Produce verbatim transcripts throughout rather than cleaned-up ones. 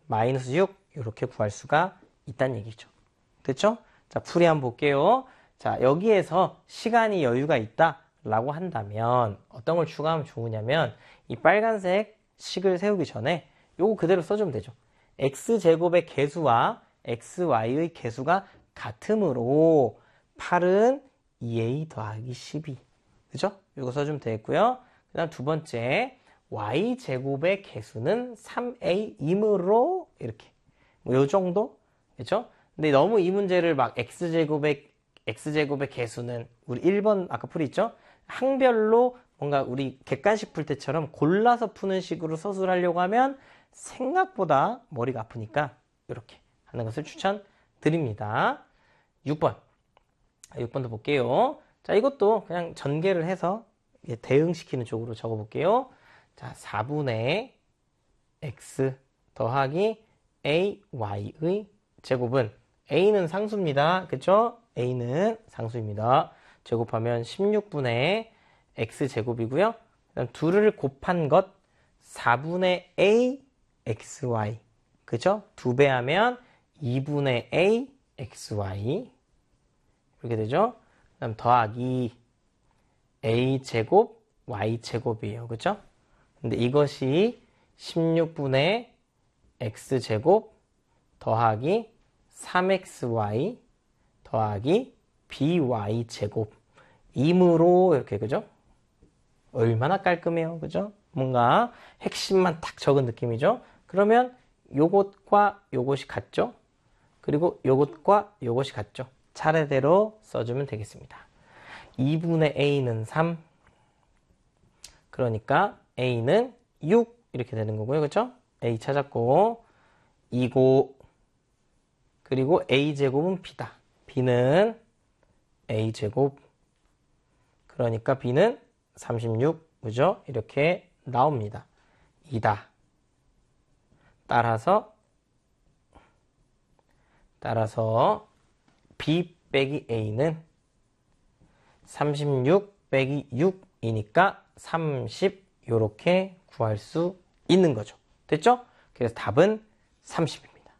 마이너스 육 이렇게 구할 수가 있다는 얘기죠. 됐죠? 자, 풀이 한번 볼게요. 자, 여기에서 시간이 여유가 있다 라고 한다면 어떤 걸 추가하면 좋으냐면 이 빨간색 식을 세우기 전에 요거 그대로 써주면 되죠. x제곱의 개수와 xy의 개수가 같으므로 팔은 이 에이 더하기 십이. 그죠? 이거 써주면 되겠고요. 그 다음 두 번째, y제곱의 개수는 삼 에이이므로 이렇게. 뭐 요 정도? 그죠? 근데 너무 이 문제를 막 x제곱의, x제곱의 개수는 우리 일 번 아까 풀이 있죠? 항별로 뭔가 우리 객관식 풀 때처럼 골라서 푸는 식으로 서술하려고 하면 생각보다 머리가 아프니까 이렇게 하는 것을 추천드립니다. 육 번. 육 번도 볼게요. 자, 이것도 그냥 전개를 해서 대응시키는 쪽으로 적어볼게요. 자, 사분의 x 더하기 ay의 제곱은 a는 상수입니다. 그쵸? a는 상수입니다. 제곱하면 십육분의 x제곱이고요. 그다음 둘을 곱한 것 사분의 a xy. 그죠? 두 배 하면 이분의 a xy. 이렇게 되죠? 그 다음 더하기 a제곱 y제곱이에요. 그죠? 근데 이것이 십육분의 x제곱 더하기 삼 엑스와이 더하기 by제곱 이므로 이렇게. 그죠? 얼마나 깔끔해요. 그죠? 뭔가 핵심만 딱 적은 느낌이죠? 그러면 요것과 요것이 같죠? 그리고 요것과 요것이 같죠? 차례대로 써주면 되겠습니다. 이분의 a는 삼. 그러니까 a는 육 이렇게 되는 거고요. 그렇죠? a 찾았고 이고 그리고 a제곱은 b다. b는 a제곱. 그러니까 b는 삼십육. 그죠? 이렇게 나옵니다. 이다. 따라서 따라서 b 빼기 a는 삼십육 빼기 육이니까 삼십 이렇게 구할 수 있는 거죠. 됐죠? 그래서 답은 삼십입니다.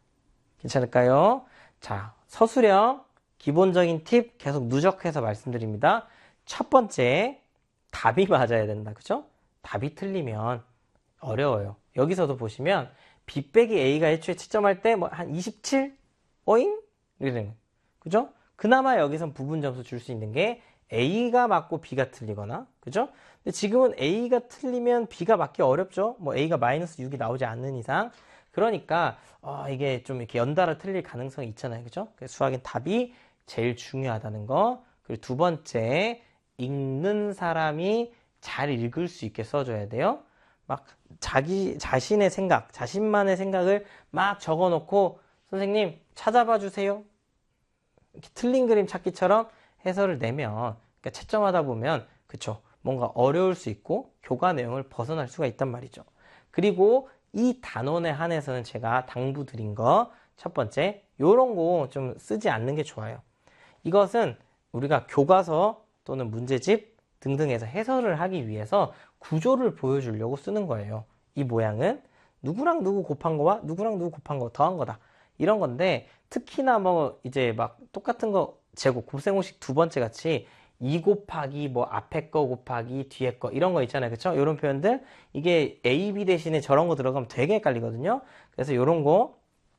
괜찮을까요? 자, 서술형 기본적인 팁 계속 누적해서 말씀드립니다. 첫 번째, 답이 맞아야 된다. 그죠? 답이 틀리면 어려워요. 여기서도 보시면 b 빼기 a가 애초에 채점할 때 뭐 한 이십칠? 어잉? 이렇게 되는 거예요. 그죠? 그나마 여기선 부분 점수 줄 수 있는 게 a가 맞고 b가 틀리거나, 그죠? 근데 지금은 a가 틀리면 b가 맞기 어렵죠? 뭐 a가 마이너스 육이 나오지 않는 이상. 그러니까 어, 이게 좀 이렇게 연달아 틀릴 가능성이 있잖아요. 그죠? 그래서 수학엔 답이 제일 중요하다는 거. 그리고 두 번째, 읽는 사람이 잘 읽을 수 있게 써줘야 돼요. 막 자기 자신의 생각, 자신만의 생각을 막 적어놓고 선생님 찾아봐 주세요. 이렇게 틀린 그림 찾기처럼 해설을 내면, 그러니까 채점하다 보면, 그쵸, 뭔가 어려울 수 있고 교과 내용을 벗어날 수가 있단 말이죠. 그리고 이 단원에 한해서는 제가 당부드린 거 첫 번째, 요런 거 좀 쓰지 않는 게 좋아요. 이것은 우리가 교과서 또는 문제집 등등에서 해설을 하기 위해서 구조를 보여주려고 쓰는 거예요. 이 모양은 누구랑 누구 곱한 거와 누구랑 누구 곱한 거 더한 거다. 이런 건데, 특히나 뭐 이제 막 똑같은 거 제곱, 곱셈공식 두 번째 같이 이 곱하기 뭐 앞에 거 곱하기 뒤에 거 이런 거 있잖아요. 그쵸? 이런 표현들, 이게 A, B 대신에 저런 거 들어가면 되게 헷갈리거든요. 그래서 이런 거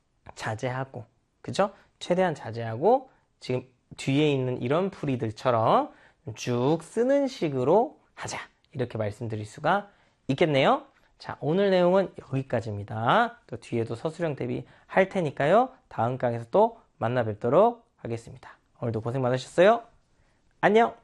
자제하고, 그죠? 최대한 자제하고 지금 뒤에 있는 이런 풀이들처럼 쭉 쓰는 식으로 하자. 이렇게 말씀드릴 수가 있겠네요. 자, 오늘 내용은 여기까지입니다. 또 뒤에도 서술형 대비 할 테니까요. 다음 강에서 또 만나 뵙도록 하겠습니다. 오늘도 고생 많으셨어요. 안녕!